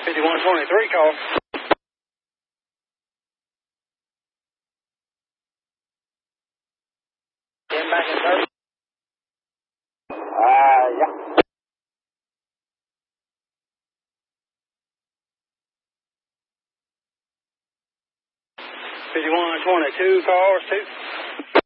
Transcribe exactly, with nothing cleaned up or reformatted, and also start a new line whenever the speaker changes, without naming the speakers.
fifty-one twenty-three call. Getting back in thirty. Uh, yeah. fifty-one twenty-two call, two.